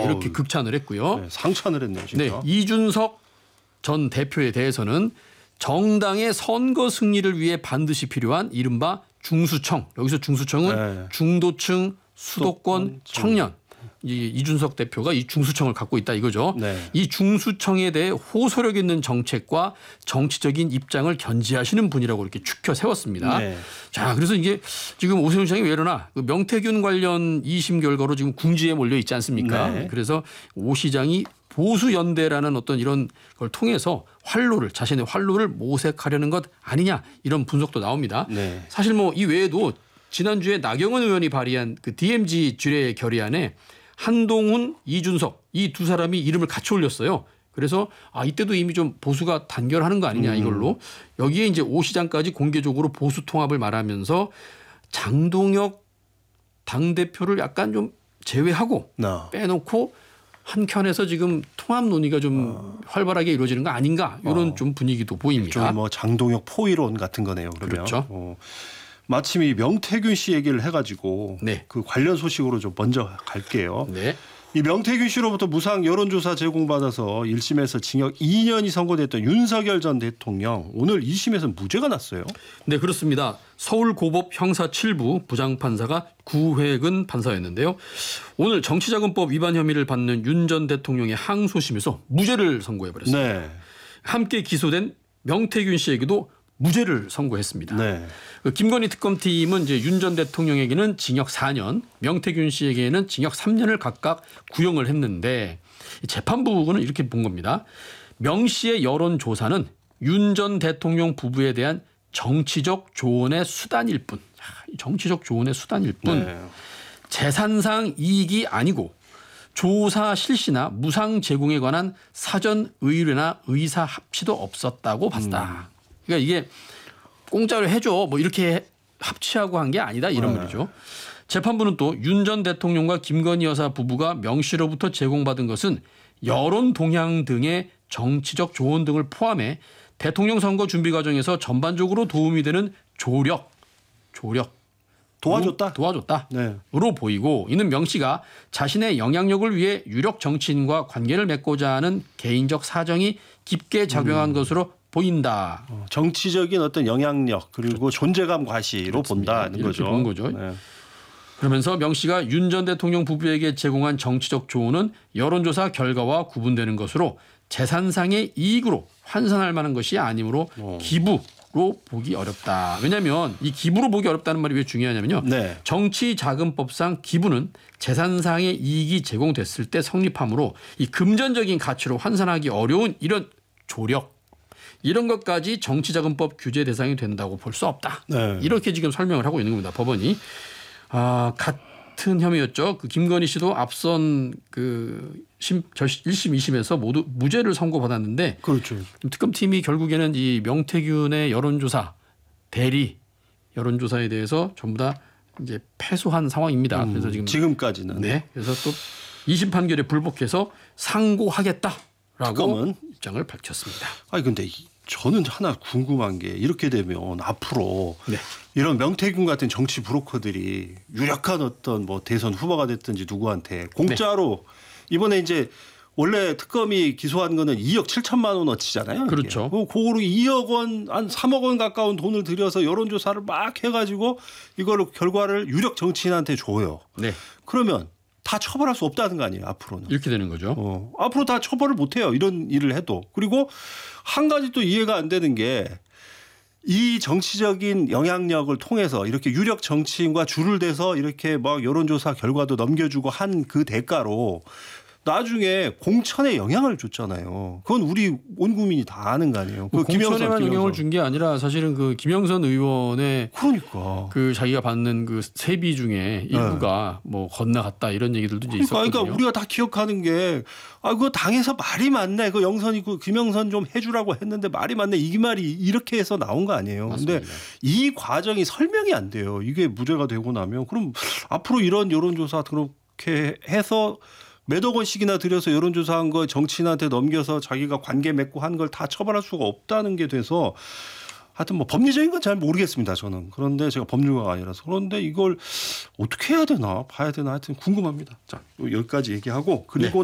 이렇게 극찬을 했고요. 네, 상찬을 했네요. 진짜. 네, 이준석 전 대표에 대해서는 정당의 선거 승리를 위해 반드시 필요한 이른바 중수청. 여기서 중수청은 네. 중도층, 수도권, 청년. 이준석 대표가 이 중수청을 갖고 있다 이거죠. 네. 이 중수청에 대해 호소력 있는 정책과 정치적인 입장을 견지하시는 분이라고 이렇게 추켜 세웠습니다. 네. 자, 그래서 이게 지금 오세훈 시장이 왜 이러나 그 명태균 관련 2심 결과로 지금 궁지에 몰려 있지 않습니까? 네. 그래서 오 시장이 보수연대라는 어떤 이런 걸 통해서 자신의 활로를 모색하려는 것 아니냐 이런 분석도 나옵니다. 네. 사실 뭐 이 외에도 지난주에 나경원 의원이 발의한 그 DMZ 주례 결의안에 한동훈, 이준석 이 두 사람이 이름을 같이 올렸어요. 그래서 이때도 이미 좀 보수가 단결하는 거 아니냐 이걸로 여기에 이제 오 시장까지 공개적으로 보수 통합을 말하면서 장동혁 당대표를 약간 좀 제외하고 빼놓고 한켠에서 지금 통합 논의가 좀 활발하게 이루어지는 거 아닌가 이런 좀 분위기도 보입니다. 좀 뭐 장동혁 포이론 같은 거네요. 그러면. 그렇죠. 마침 이 명태균 씨 얘기를 해가지고 네. 그 관련 소식으로 좀 먼저 갈게요. 네. 이 명태균 씨로부터 무상 여론조사 제공받아서 1심에서 징역 2년이 선고됐던 윤석열 전 대통령 오늘 2심에서 무죄가 났어요. 네, 그렇습니다. 서울고법 형사 7부 부장판사가 구회근 판사였는데요. 오늘 정치자금법 위반 혐의를 받는 윤 전 대통령의 항소심에서 무죄를 선고해버렸습니다. 네. 함께 기소된 명태균 씨에게도 무죄를 선고했습니다. 네. 김건희 특검팀은 이제 윤 전 대통령에게는 징역 4년, 명태균 씨에게는 징역 3년을 각각 구형을 했는데 재판부는 이렇게 본 겁니다. 명 씨의 여론조사는 윤 전 대통령 부부에 대한 정치적 조언의 수단일 뿐. 정치적 조언의 수단일 뿐. 네. 재산상 이익이 아니고 조사 실시나 무상 제공에 관한 사전 의뢰나 의사 합치도 없었다고 봤다. 그러니까 이게 공짜로 해줘 뭐 이렇게 합치하고 한 게 아니다 이런 말이죠. 재판부는 또 윤 전 대통령과 김건희 여사 부부가 명 씨로부터 제공받은 것은 여론 동향 등의 정치적 조언 등을 포함해 대통령 선거 준비 과정에서 전반적으로 도움이 되는 조력 도와줬다. 네. 으로 보이고 이는 명 씨가 자신의 영향력을 위해 유력 정치인과 관계를 맺고자 하는 개인적 사정이 깊게 작용한 것으로 보인다. 정치적인 어떤 영향력 그리고 존재감 과시로 본다는 이렇게 거죠. 본 거죠. 네. 그러면서 명 씨가 윤 전 대통령 부부에게 제공한 정치적 조언은 여론조사 결과와 구분되는 것으로 재산상의 이익으로 환산할 만한 것이 아니므로 기부로 보기 어렵다. 왜냐하면 이 기부로 보기 어렵다는 말이 왜 중요하냐면요. 네. 정치자금법상 기부는 재산상의 이익이 제공됐을 때 성립하므로 이 금전적인 가치로 환산하기 어려운 이런 조력 이런 것까지 정치자금법 규제 대상이 된다고 볼 수 없다. 네. 이렇게 지금 설명을 하고 있는 겁니다. 법원이. 같은 혐의였죠. 그 김건희 씨도 앞선 그 1심, 2심에서 모두 무죄를 선고받았는데 그렇죠. 특검팀이 결국에는 이 명태균의 여론조사 대리 여론조사에 대해서 전부 다 이제 패소한 상황입니다. 그래서 지금까지는. 네. 그래서 또 2심 판결에 불복해서 상고하겠다라고 특검은 입장을 밝혔습니다. 아니 근데 저는 하나 궁금한 게 이렇게 되면 앞으로 네. 이런 명태균 같은 정치 브로커들이 유력한 어떤 뭐 대선 후보가 됐든지 누구한테 공짜로 이번에 이제 원래 특검이 기소한 거는 2억 7천만 원어치잖아요. 그렇죠. 그거로 2억 원, 한 3억 원 가까운 돈을 들여서 여론조사를 막 해가지고 이거를 결과를 유력 정치인한테 줘요. 네. 그러면 다 처벌할 수 없다는 거 아니에요, 앞으로는. 이렇게 되는 거죠. 앞으로 다 처벌을 못 해요. 이런 일을 해도. 그리고 한 가지 또 이해가 안 되는 게 이 정치적인 영향력을 통해서 이렇게 유력 정치인과 줄을 대서 이렇게 막 여론조사 결과도 넘겨주고 한 그 대가로 나중에 공천에 영향을 줬잖아요. 그건 우리 온 국민이 다 아는 거 아니에요. 그 공천에만 영향을 준 게 아니라 사실은 그 김영선 의원의 그러니까 그 자기가 받는 그 세비 중에 일부가 뭐 건너갔다 이런 얘기들도 이제 있었거든요. 그러니까 우리가 다 기억하는 게 그거 당에서 말이 맞네. 그 영선이 그 김영선 좀 해주라고 했는데 말이 맞네. 이 말이 이렇게 해서 나온 거 아니에요. 그런데 이 과정이 설명이 안 돼요. 이게 무죄가 되고 나면 그럼 앞으로 이런 여론조사 그렇게 해서 몇억 원씩이나 들여서 여론조사한 거 정치인한테 넘겨서 자기가 관계 맺고 한 걸 다 처벌할 수가 없다는 게 돼서 하여튼 뭐 법리적인 건 잘 모르겠습니다. 저는. 그런데 제가 법률가가 아니라서. 그런데 이걸 어떻게 해야 되나 봐야 되나 하여튼 궁금합니다. 자, 여기까지 얘기하고 그리고